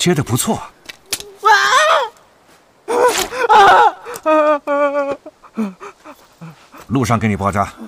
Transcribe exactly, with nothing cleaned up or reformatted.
接的不错。路上给你包扎。